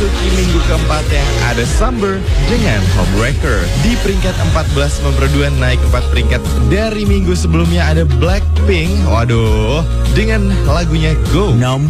memasuki minggu keempat yang ada Summer dengan Homewrecker. Di peringkat 14 memperduan naik 4 peringkat dari minggu sebelumnya ada Blackpink. Waduh, dengan lagunya Go.